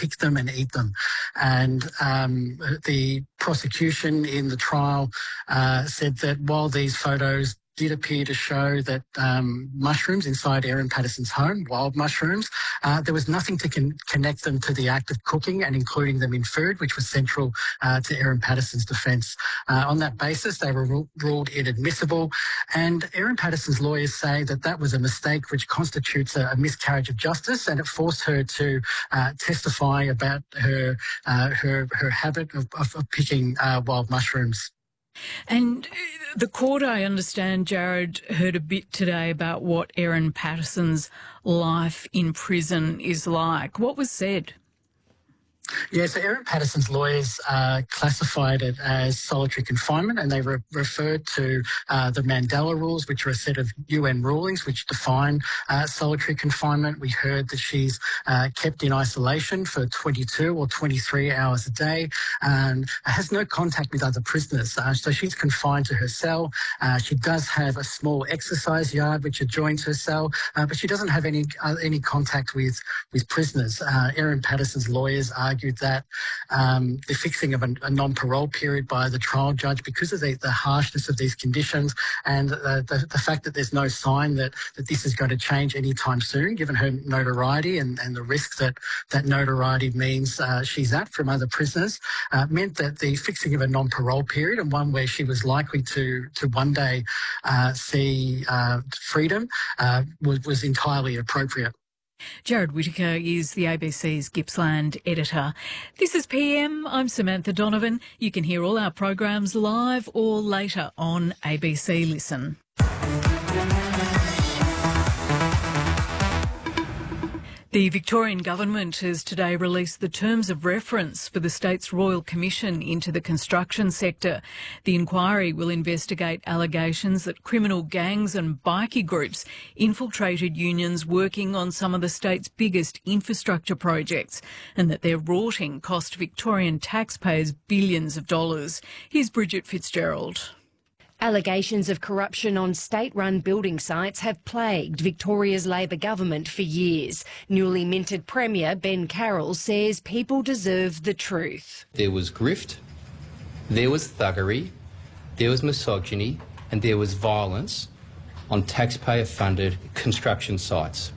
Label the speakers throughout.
Speaker 1: pick them and eat them. And the prosecution in the trial said that while these photos did appear to show that mushrooms inside Erin Patterson's home, wild mushrooms, there was nothing to connect them to the act of cooking and including them in food, which was central to Erin Patterson's defence. On that basis, they were ruled inadmissible, and Erin Patterson's lawyers say that that was a mistake which constitutes a miscarriage of justice, and it forced her to testify about her habit of picking wild mushrooms.
Speaker 2: And the court, I understand, Jared, heard a bit today about what Erin Patterson's life in prison is like. What was said?
Speaker 1: Yeah, so Erin Patterson's lawyers classified it as solitary confinement, and they referred to the Mandela rules, which are a set of UN rulings which define solitary confinement. We heard that she's kept in isolation for 22 or 23 hours a day and has no contact with other prisoners. So she's confined to her cell. She does have a small exercise yard which adjoins her cell, but she doesn't have any contact with prisoners. Erin Patterson's lawyers argued that the fixing of a non-parole period by the trial judge, because of the harshness of these conditions and the fact that there's no sign that this is going to change anytime soon, given her notoriety and the risk that notoriety means she's at from other prisoners, meant that the fixing of a non-parole period, and one where she was likely to one day see freedom, was entirely appropriate.
Speaker 2: Jared Whittaker is the ABC's Gippsland editor. This is PM. I'm Samantha Donovan. You can hear all our programs live or later on ABC Listen. The Victorian Government has today released the terms of reference for the state's Royal Commission into the construction sector. The inquiry will investigate allegations that criminal gangs and bikie groups infiltrated unions working on some of the state's biggest infrastructure projects, and that their rorting cost Victorian taxpayers billions of dollars. Here's Bridget Fitzgerald.
Speaker 3: Allegations of corruption on state-run building sites have plagued Victoria's Labor government for years. Newly minted Premier Ben Carroll says people deserve the truth.
Speaker 4: There was grift, there was thuggery, there was misogyny, and there was violence on taxpayer-funded construction sites.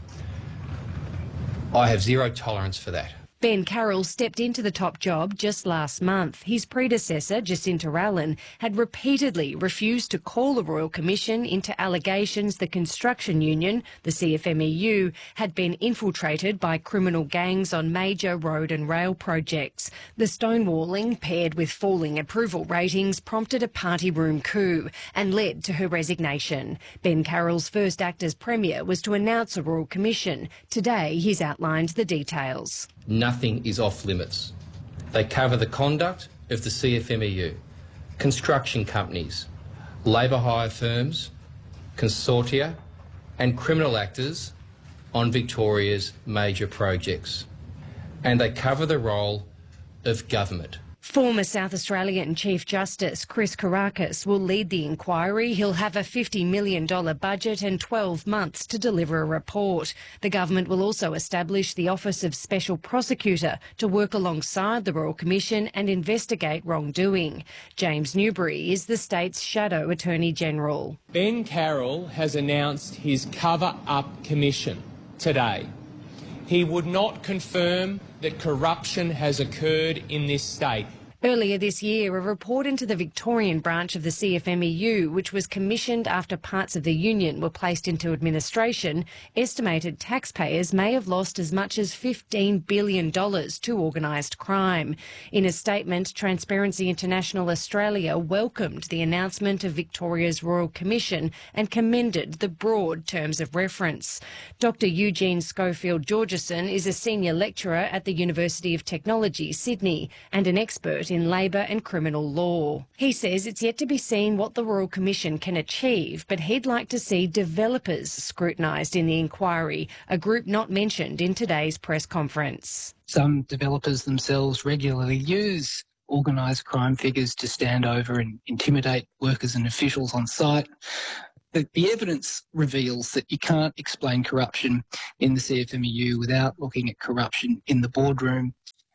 Speaker 4: I have zero tolerance for that.
Speaker 3: Ben Carroll stepped into the top job just last month. His predecessor, Jacinta Allen, had repeatedly refused to call the Royal Commission into allegations the construction union, the CFMEU, had been infiltrated by criminal gangs on major road and rail projects. The stonewalling, paired with falling approval ratings, prompted a party room coup and led to her resignation. Ben Carroll's first act as Premier was to announce a Royal Commission. Today, he's outlined the details.
Speaker 4: Nothing is off limits. They cover the conduct of the CFMEU, construction companies, labour hire firms, consortia and criminal actors on Victoria's major projects. And they cover the role of government.
Speaker 3: Former South Australian Chief Justice Chris Kourakis will lead the inquiry. He'll have a $50 million budget and 12 months to deliver a report. The government will also establish the Office of Special Prosecutor to work alongside the Royal Commission and investigate wrongdoing. James Newbury is the state's Shadow Attorney General.
Speaker 5: Ben Carroll has announced his cover-up commission today. He would not confirm that corruption has occurred in this state.
Speaker 3: Earlier this year, a report into the Victorian branch of the CFMEU, which was commissioned after parts of the union were placed into administration, estimated taxpayers may have lost as much as $15 billion to organised crime. In a statement, Transparency International Australia welcomed the announcement of Victoria's Royal Commission and commended the broad terms of reference. Dr Eugene Schofield-Georgeson is a senior lecturer at the University of Technology, Sydney, and an expert in labour and criminal law. He says it's yet to be seen what the Royal Commission can achieve, but he'd like to see developers scrutinised in the inquiry, a group not mentioned in today's press conference.
Speaker 6: Some developers themselves regularly use organised crime figures to stand over and intimidate workers and officials on site. The evidence reveals that you can't explain corruption in the CFMEU without looking at corruption in the boardroom.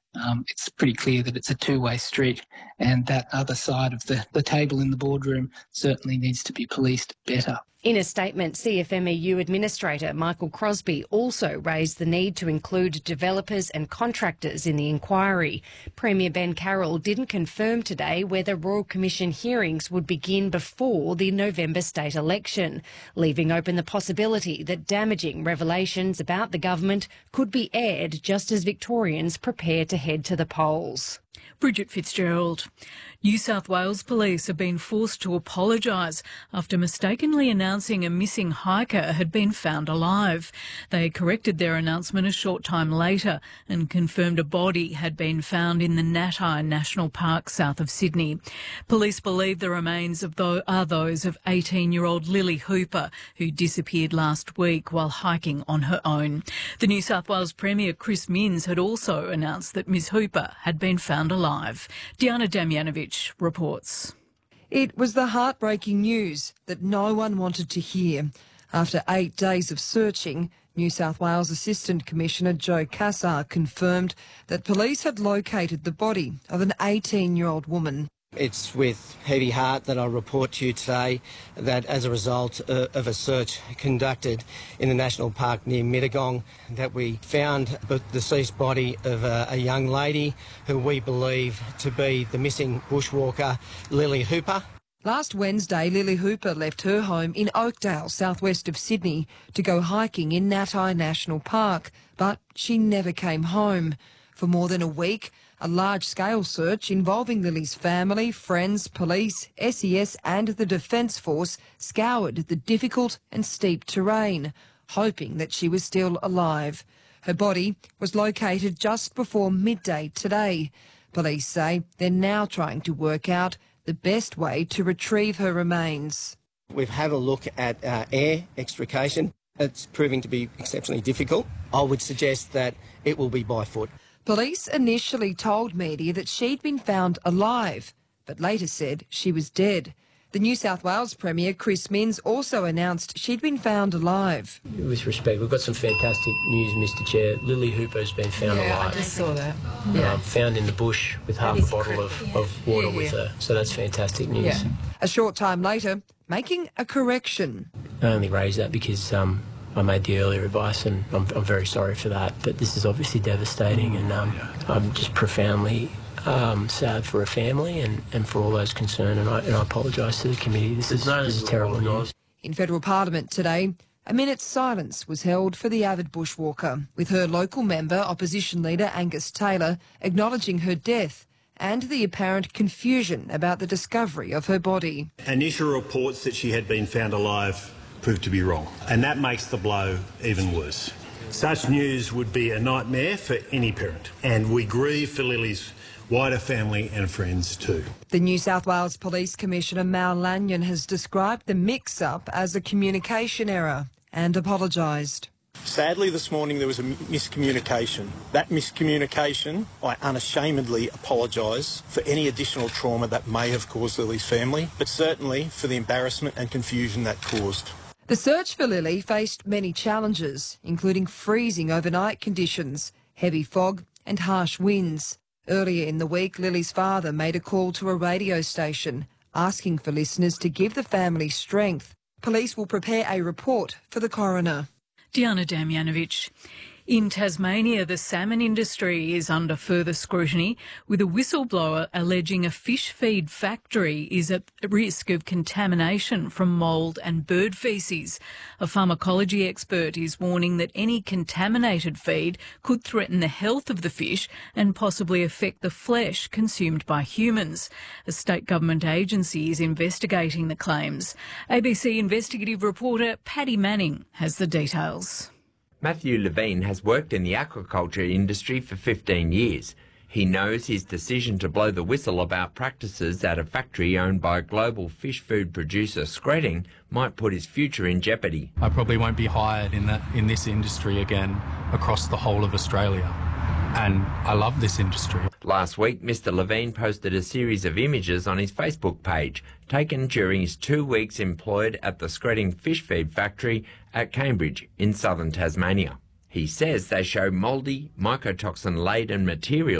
Speaker 6: It's pretty clear that it's a two-way street, and that other side of the table in the boardroom certainly needs to be policed better.
Speaker 3: In a statement, CFMEU Administrator Michael Crosby also raised the need to include developers and contractors in the inquiry. Premier Ben Carroll didn't confirm today whether Royal Commission hearings would begin before the November state election, leaving open the possibility that damaging revelations about the government could be aired just as Victorians prepare to head to the polls.
Speaker 2: Bridget Fitzgerald. New South Wales Police have been forced to apologise after mistakenly announcing a missing hiker had been found alive. They corrected their announcement a short time later and confirmed a body had been found in the Nati National Park south of Sydney. Police believe the remains are those of 18-year-old Lily Hooper, who disappeared last week while hiking on her own. The New South Wales Premier Chris Minns had also announced that Ms Hooper had been found alive. Diana Damjanovic reports.
Speaker 7: It was the heartbreaking news that no one wanted to hear. After 8 days of searching, New South Wales Assistant Commissioner Joe Cassar confirmed that police had located the body of an 18-year-old woman.
Speaker 8: It's with heavy heart that I report to you today that as a result of a search conducted in the National Park near Mittagong, that we found the deceased body of a young lady who we believe to be the missing bushwalker, Lily Hooper.
Speaker 7: Last Wednesday, Lily Hooper left her home in Oakdale, southwest of Sydney, to go hiking in Nati National Park, but she never came home. For more than a week, a large-scale search involving Lily's family, friends, police, SES and the Defence Force scoured the difficult and steep terrain, hoping that she was still alive. Her body was located just before midday today. Police say they're now trying to work out the best way to retrieve her remains.
Speaker 8: We've had a look at air extrication. It's proving to be exceptionally difficult. I would suggest that it will be by foot.
Speaker 7: Police initially told media that she'd been found alive, but later said she was dead. The New South Wales Premier, Chris Minns, also announced she'd been found alive.
Speaker 9: With respect, we've got some fantastic news, Mr Chair. Lily Hooper's been found alive.
Speaker 10: I just saw that. Yeah.
Speaker 9: Found in the bush with half a bottle of water with her. So that's fantastic news.
Speaker 7: Yeah. A short time later, making a correction.
Speaker 9: I only raised that because I made the earlier advice, and I'm very sorry for that. But this is obviously devastating, and I'm just profoundly sad for her family and for all those concerned, and I apologise to the committee. This is terrible news.
Speaker 7: In federal parliament today, a minute's silence was held for the avid bushwalker, with her local member, opposition leader Angus Taylor, acknowledging her death and the apparent confusion about the discovery of her body.
Speaker 11: Initial reports that she had been found alive proved to be wrong, and that makes the blow even worse. Such news would be a nightmare for any parent, and we grieve for Lily's wider family and friends too.
Speaker 7: The New South Wales Police Commissioner Mal Lanyon has described the mix-up as a communication error and apologised.
Speaker 12: Sadly, this morning there was a miscommunication. That miscommunication, I unashamedly apologise for any additional trauma that may have caused Lily's family, but certainly for the embarrassment and confusion that caused.
Speaker 7: The search for Lily faced many challenges, including freezing overnight conditions, heavy fog and harsh winds. Earlier in the week, Lily's father made a call to a radio station, asking for listeners to give the family strength. Police will prepare a report for the coroner.
Speaker 2: Diana Damjanovic. In Tasmania, the salmon industry is under further scrutiny, with a whistleblower alleging a fish feed factory is at risk of contamination from mould and bird faeces. A pharmacology expert is warning that any contaminated feed could threaten the health of the fish and possibly affect the flesh consumed by humans. A state government agency is investigating the claims. ABC investigative reporter Paddy Manning has the details.
Speaker 13: Matthew Levine has worked in the aquaculture industry for 15 years. He knows his decision to blow the whistle about practices at a factory owned by global fish food producer Skretting might put his future in jeopardy.
Speaker 14: I probably won't be hired in this industry again across the whole of Australia. And I love this industry.
Speaker 13: Last week, Mr Levine posted a series of images on his Facebook page, taken during his 2 weeks employed at the Skretting fish feed factory at Cambridge in southern Tasmania. He says they show mouldy, mycotoxin-laden material